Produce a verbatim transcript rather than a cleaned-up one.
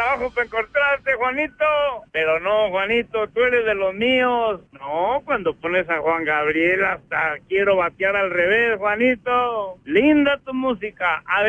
trabajo para encontrarte, Juanito. Pero no, Juanito, tú eres de los míos. No, cuando pones a Juan Gabriel hasta quiero batear al revés, Juanito. Linda tu música. A ver.